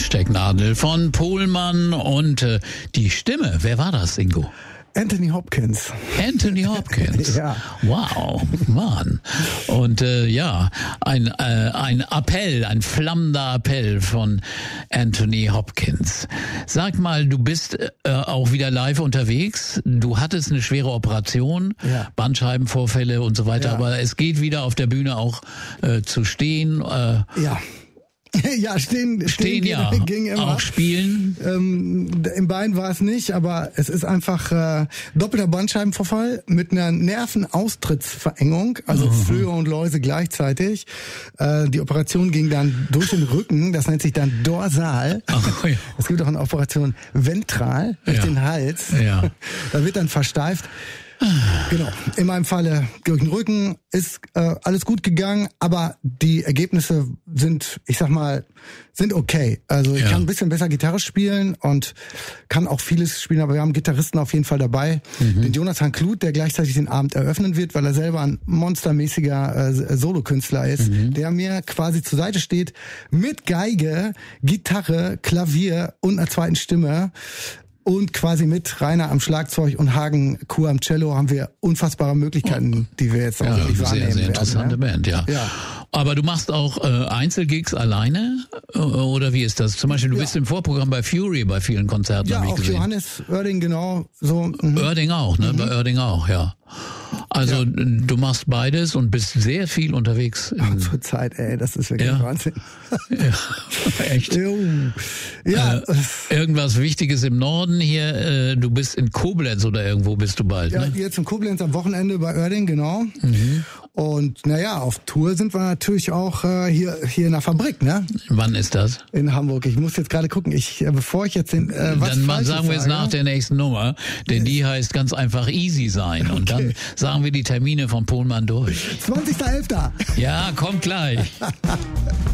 Stecknadel von Pohlmann und die Stimme, wer war das, Ingo? Anthony Hopkins. Anthony Hopkins. Ja. Wow, Mann. Und ein Appell, ein flammender Appell von Anthony Hopkins. Sag mal, du bist auch wieder live unterwegs. Du hattest eine schwere Operation, Ja. Bandscheibenvorfälle und so weiter, Ja. aber es geht wieder auf der Bühne auch zu stehen. Ja. Ja, stehen Ja, ging immer. auch spielen. Im Bein war es nicht, aber es ist einfach doppelter Bandscheibenvorfall mit einer Nervenaustrittsverengung, also Flöhe und Läuse gleichzeitig. Die Operation ging dann durch den Rücken, das nennt sich dann dorsal. Ach, ja. Es gibt auch eine Operation ventral durch Ja. den Hals. Ja. Da wird dann versteift. Genau. In meinem Falle durch den Rücken ist alles gut gegangen, aber die Ergebnisse sind, ich sag mal, sind okay. Also ich Ja. kann ein bisschen besser Gitarre spielen und kann auch vieles spielen, aber wir haben Gitarristen auf jeden Fall dabei. Den Jonathan Kluth, der gleichzeitig den Abend eröffnen wird, weil er selber ein monstermäßiger Solokünstler ist, der mir quasi zur Seite steht mit Geige, Gitarre, Klavier und einer zweiten Stimme. Und quasi mit Rainer am Schlagzeug und Hagen Kuh am Cello haben wir unfassbare Möglichkeiten, die wir jetzt auch Ja, wirklich sehr, wahrnehmen sehr interessante werden. Band, ja. Ja. Aber du machst auch Einzelgigs alleine? Oder wie ist das? Zum Beispiel, du bist im Vorprogramm bei Fury bei vielen Konzerten, Ja, habe ich auch gesehen. Johannes Oerding, genau. So, Oerding auch, ne? Bei Oerding auch, ja. Also du machst beides und bist sehr viel unterwegs. Zur Zeit, ey, das ist wirklich Ja. Wahnsinn. Ja, echt. Ja, Irgendwas Wichtiges im Norden hier. Du bist in Koblenz oder irgendwo bist du bald, ja, ne? jetzt in Koblenz am Wochenende bei Oerding, genau. Und naja, auf Tour sind wir natürlich auch hier in der Fabrik, ne? Wann ist das? In Hamburg. Ich muss jetzt gerade gucken, bevor ich jetzt was Dann Falsches sagen wir es sage. nach der nächsten Nummer, denn die heißt ganz einfach Easy sein. Und dann sagen wir die Termine von Pohlmann durch. 20.11. Ja, kommt gleich.